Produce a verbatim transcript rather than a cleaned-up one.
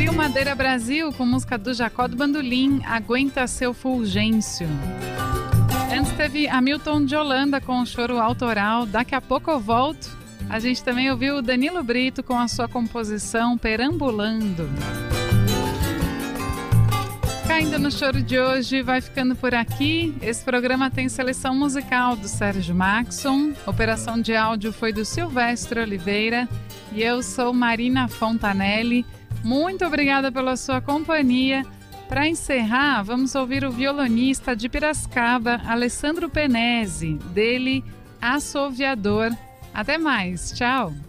Trio Madeira Brasil com música do Jacó do Bandolim, Aguenta Seu Fulgêncio. Antes teve Hamilton de Holanda com o choro autoral, Daqui a Pouco Eu Volto. A gente também ouviu o Danilo Brito com a sua composição Perambulando. Caindo no choro de hoje, vai ficando por aqui. Esse programa tem seleção musical do Sérgio Maxson, operação de áudio foi do Silvestre Oliveira e eu sou Marina Fontanelli. Muito obrigada pela sua companhia. Para encerrar, vamos ouvir o violonista de Piracicaba, Alessandro Penese, dele Assoviador. Até mais, tchau!